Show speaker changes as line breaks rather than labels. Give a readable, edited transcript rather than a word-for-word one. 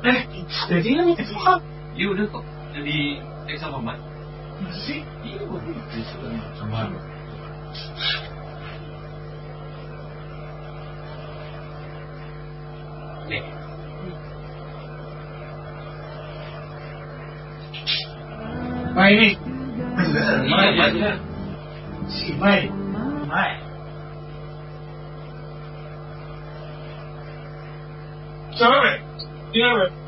Jadi kan itu kok.
Iya udah kok. Jadi Excel format.
Masih?
Iya udah.
Sama.
Nih.
Mai ini.
Iya.
Si Mai. Siapa? Dia